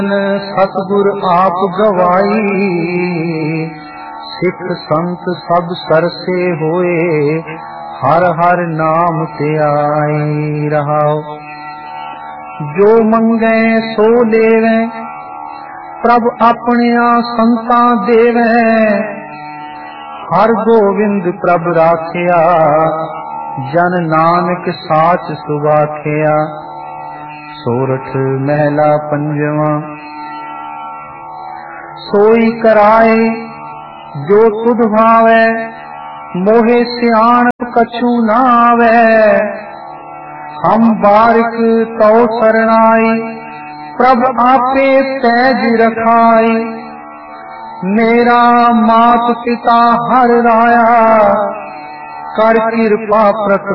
सतगुर आप गवाई, सिख संत सब सरसे होए, हर हर नाम ते आई रहाओ। जो मंगे सो लेवे, प्रभ अपनिया संतां देवे, हर गोविंद प्रभ राखिया, जन नानक साच सुवाखिया। सोरठ महला पंजवा। सोई कराए जो तुध भावै, मोहे सियाणप कछु ना आवे। हम बारिक तो सरणाई, प्रभ आपे पैज रखाई। मेरा मात पिता हर राया, कर कृपा प्रत